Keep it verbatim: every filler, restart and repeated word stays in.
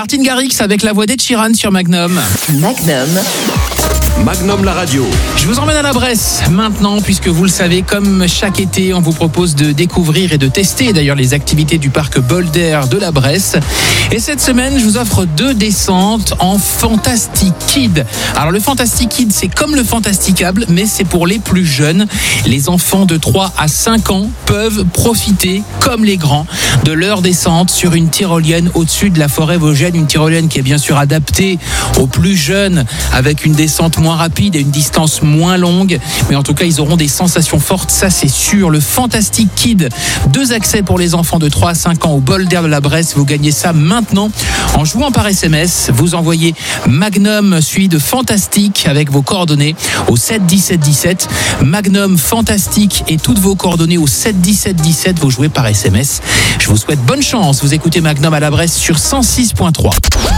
Martin Garrix avec la voix d'Ed Sheeran sur Magnum. Magnum. Magnum la radio. Je vous emmène à la Bresse maintenant, puisque vous le savez, comme chaque été, on vous propose de découvrir et de tester d'ailleurs les activités du parc Boulder de la Bresse. Et cette semaine, je vous offre deux descentes en Fantastic Kid. Alors le Fantastic Kid, c'est comme le Fantasticable, mais c'est pour les plus jeunes. Les enfants de trois à cinq ans peuvent profiter, comme les grands, de leur descente sur une tyrolienne au-dessus de la forêt vosgienne. Une tyrolienne qui est bien sûr adaptée aux plus jeunes, avec une descente moins rapide et une distance moins longue, mais en tout cas ils auront des sensations fortes, ça c'est sûr. Le Fantastic Kid, deux accès pour les enfants de trois à cinq ans au Boulder de la Bresse. Vous gagnez ça maintenant en jouant par S M S. Vous envoyez Magnum suivi de Fantastique avec vos coordonnées au sept dix-sept dix-sept. Magnum, Fantastique et toutes vos coordonnées au sept dix-sept dix-sept. Vous jouez par S M S. Je vous souhaite bonne chance. Vous écoutez Magnum à la Bresse sur cent six point trois.